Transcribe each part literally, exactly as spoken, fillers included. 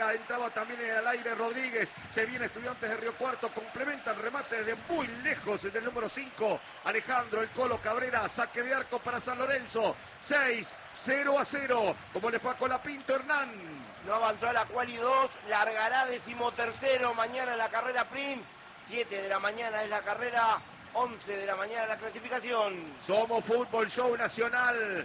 pelota, entraba también al aire Rodríguez, se viene Estudiantes de Río Cuarto, complementa el remate desde muy lejos del número cinco, Alejandro El Colo Cabrera, saque de arco para San Lorenzo, seis, cero a cero, como le fue a Colapinto Hernán. No avanzó a la quali dos, largará decimotercero mañana en la carrera sprint, siete de la mañana es la carrera, once de la mañana la clasificación. Somos Fútbol Show Nacional.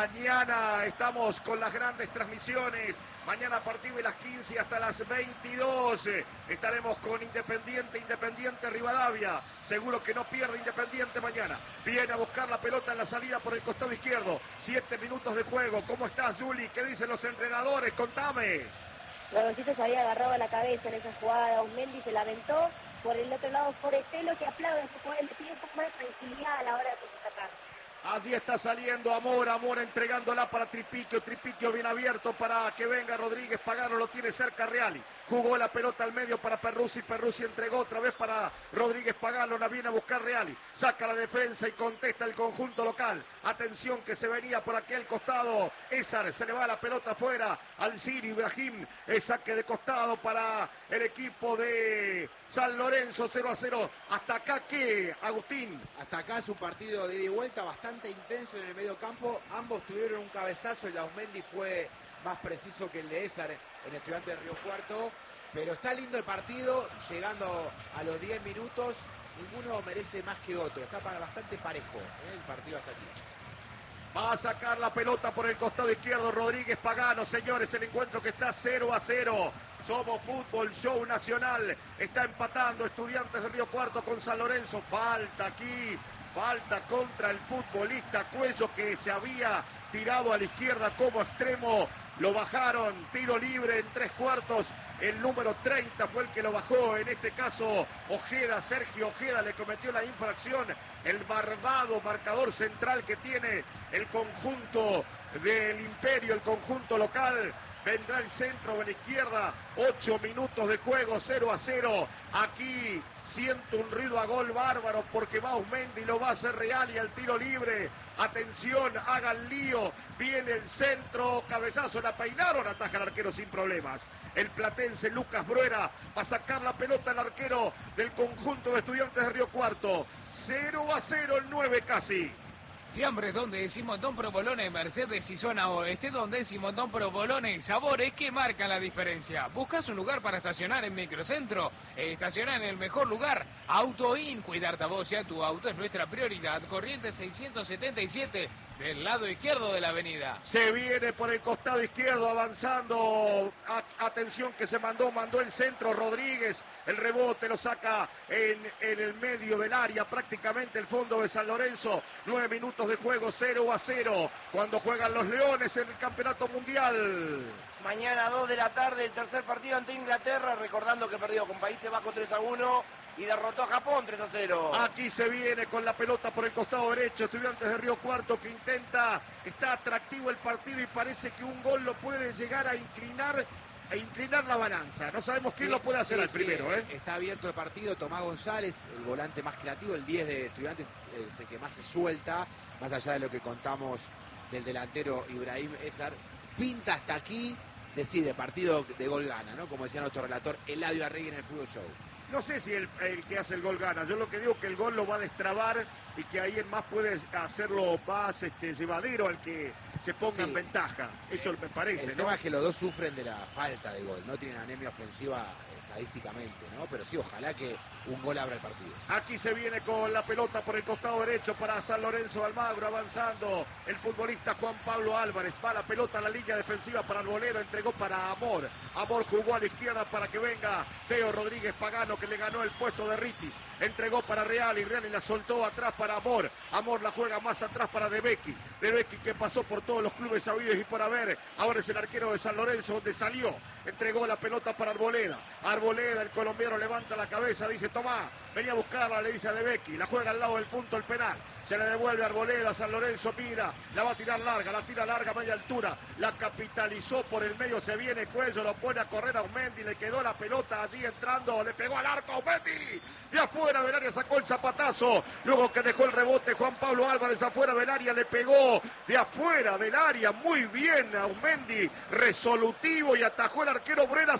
Mañana estamos con las grandes transmisiones. Mañana a partir de las quince hasta las veintidós estaremos con Independiente, Independiente Rivadavia. Seguro que no pierde Independiente mañana. Viene a buscar la pelota en la salida por el costado izquierdo. Siete minutos de juego. ¿Cómo estás, Juli? ¿Qué dicen los entrenadores? Contame. Radoncito se había agarrado a la cabeza en esa jugada. Osmendi se lamentó. Por el otro lado, Forestelo, que aplaude su jugador, le pide un poco más de tranquilidad a la hora de atacar. Allí está saliendo Amor, Amor entregándola para Tripiquio, Tripiquio bien abierto para que venga Rodríguez Pagano, lo tiene cerca Reali, jugó la pelota al medio para Perruzzi, Perruzzi entregó otra vez para Rodríguez Pagano, la viene a buscar Reali, saca la defensa y contesta el conjunto local, atención que se venía por aquel costado, Esar, se le va la pelota afuera, al Siri Ibrahim, el saque de costado para el equipo de San Lorenzo, cero a cero, hasta acá ¿qué, Agustín? Hasta acá es un partido de ida y vuelta bastante intenso en el medio campo, ambos tuvieron un cabezazo, el de Osmendi fue más preciso que el de Esar en Estudiantes de Río Cuarto, pero está lindo el partido, llegando a los diez minutos, ninguno merece más que otro, está para bastante parejo ¿eh? El partido hasta aquí. Va a sacar la pelota por el costado izquierdo Rodríguez Pagano, señores, el encuentro que está cero a cero. Somos Fútbol Show Nacional, está empatando Estudiantes de Río Cuarto con San Lorenzo, falta aquí, falta contra el futbolista Cuello que se había tirado a la izquierda como extremo, lo bajaron, tiro libre en tres cuartos, el número treinta fue el que lo bajó, en este caso Ojeda, Sergio Ojeda le cometió la infracción, el barbado marcador central que tiene el conjunto del Imperio, el conjunto local. Vendrá el centro de la izquierda, ocho minutos de juego, cero a cero. Aquí siento un ruido a gol bárbaro porque va Osmendi, lo va a hacer Real y al tiro libre. Atención, hagan lío, viene el centro, cabezazo, la peinaron, ataja el arquero sin problemas. El platense Lucas Bruera va a sacar la pelota al arquero del conjunto de Estudiantes de Río Cuarto. cero a cero el nueve casi. Fiambres, donde Simondón Provolone, Mercedes y Zona Oeste, donde Simondón Provolone, sabores que marcan la diferencia. ¿Buscas un lugar para estacionar en Microcentro? Estacionar en el mejor lugar. AutoIn, cuidarte a vos y a tu auto es nuestra prioridad. Corriente seiscientos setenta y siete, del lado izquierdo de la avenida. Se viene por el costado izquierdo avanzando. A- atención que se mandó, mandó el centro Rodríguez. El rebote lo saca en, en el medio del área, prácticamente el fondo de San Lorenzo. Nueve minutos de juego, cero a cero. Cuando juegan los Leones en el Campeonato Mundial. Mañana dos de la tarde el tercer partido ante Inglaterra, recordando que perdió con Países Bajos tres a uno y derrotó a Japón tres a cero. Aquí se viene con la pelota por el costado derecho, Estudiantes de Río Cuarto que intenta, está atractivo el partido y parece que un gol lo puede llegar a inclinar, a inclinar la balanza. No sabemos quién Sí, lo puede hacer sí, al sí, primero, ¿eh? Está abierto el partido, Tomás González, el volante más creativo, el diez de Estudiantes, es el que más se suelta, más allá de lo que contamos del delantero Ibrahim Esar. Pinta hasta aquí, decide, partido de gol gana, ¿no? Como decía nuestro relator Eladio Arregui en el Fútbol Show. No sé si el, el que hace el gol gana. Yo lo que digo es que el gol lo va a destrabar y que ahí en más puede hacerlo más este, llevadero al que se ponga Sí. en ventaja. Eso me parece, El ¿no? tema es que los dos sufren de la falta de gol, no tienen anemia ofensiva estadísticamente, ¿no? Pero sí, ojalá que un gol abra el partido. Aquí se viene con la pelota por el costado derecho para San Lorenzo de Almagro, avanzando el futbolista Juan Pablo Álvarez, va la pelota a la línea defensiva para Arboleda, entregó para Amor, Amor jugó a la izquierda para que venga Teo Rodríguez Pagano que le ganó el puesto de Ritis, entregó para Real y Real y la soltó atrás para Amor, Amor la juega más atrás para De Becchi, De Becchi que pasó por todos los clubes sabidos y por haber, ahora es el arquero de San Lorenzo donde salió, entregó la pelota para Arboleda, Arboleda el colombiano levanta la cabeza, dice Tomás, venía a buscarla, le dice a De Becchi, la juega al lado del punto el penal, se le devuelve a Arboleda, San Lorenzo mira, la va a tirar larga, la tira larga a media altura, la capitalizó por el medio, se viene Cuello, lo pone a correr a Osmendi, le quedó la pelota allí entrando, le pegó al arco a Osmendi, de afuera del área sacó el zapatazo, luego que dejó el rebote Juan Pablo Álvarez afuera del área, le pegó de afuera del área, muy bien a Osmendi, resolutivo y atajó el arquero Brera.